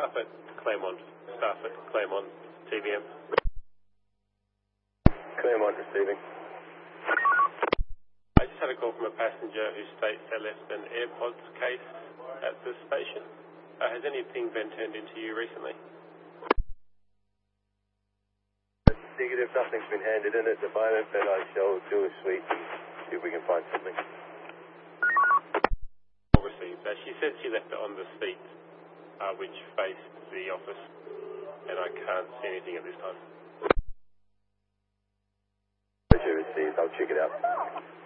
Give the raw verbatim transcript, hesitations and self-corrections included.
staff at Claremont, staff at Claremont T V M. Claremont receiving. I just had a call from a passenger who states they left an AirPods case at the station. Uh, has anything been turned into you recently? Negative, nothing's been handed in at the moment, but I shall do a sweep and see if we can find something. Received. Uh, she said she left it on the seat, uh, which faced the office, and I can't see anything at this time. Pleasure received, I'll check it out.